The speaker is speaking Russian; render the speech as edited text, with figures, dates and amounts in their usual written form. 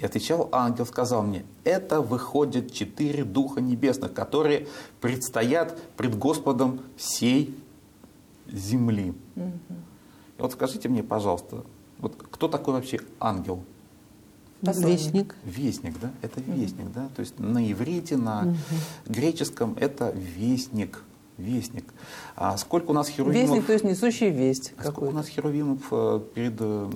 И отвечал ангел, сказал мне: это выходят 4 духа небесных, которые предстоят пред Господом всей земли. И вот скажите мне, пожалуйста, вот кто такой вообще ангел? Вестник. Вестник, да? Это вестник, да? То есть на иврите, на греческом это вестник. Вестник. А сколько у нас херувимов? Вестник, то есть несущий весть. Сколько у нас херувимов перед